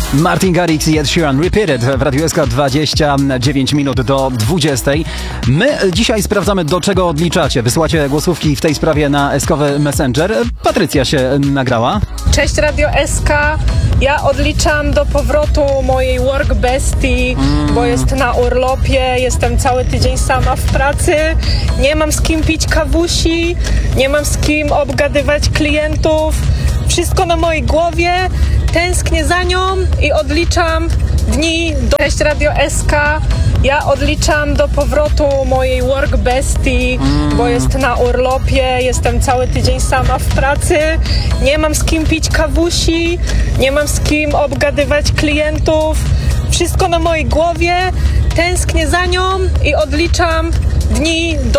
Martin Garrix i Ed Sheeran Repeated w Radiu SK 29 minut do 20. My dzisiaj sprawdzamy, do czego odliczacie. Wysyłacie głosówki w tej sprawie na SK-owy Messenger. Patrycja się nagrała. Cześć Radio SK. Ja odliczam do powrotu mojej work bestii, bo jest na urlopie, jestem cały tydzień sama w pracy, nie mam z kim pić kawusi, nie mam z kim obgadywać klientów, wszystko na mojej głowie, tęsknię za nią i odliczam dni do... Cześć Radio SK. Ja odliczam do powrotu mojej work bestii, bo jest na urlopie, jestem cały tydzień sama w pracy, nie mam z kim pić kawusi, nie mam z kim obgadywać klientów, wszystko na mojej głowie, tęsknię za nią i odliczam dni do...